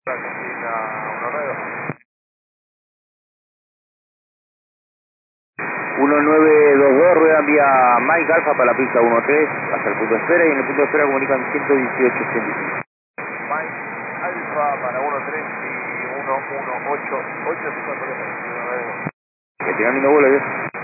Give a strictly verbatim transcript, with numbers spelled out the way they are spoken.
Argentina uno nueve. uno nueve dos dos, rueda vía Mike Alfa para la pista uno tres hasta el punto de espera y en el punto de espera comunican ciento dieciocho ochenta y cinco. Mike Alfa para uno tres y uno uno ocho ocho cinco tres. Que tengan lindo vuelo, ¿eh?